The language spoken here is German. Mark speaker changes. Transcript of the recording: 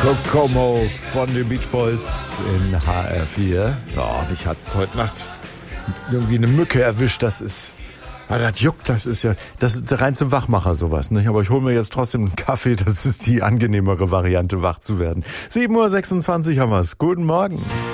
Speaker 1: Kokomo von den Beach Boys in HR4. Ja, mich hat heute Nacht irgendwie eine Mücke erwischt. Das juckt, das ist rein zum Wachmacher sowas, nicht? Aber ich hole mir jetzt trotzdem einen Kaffee, das ist die angenehmere Variante, wach zu werden. 7:26 Uhr haben wir's. Guten Morgen.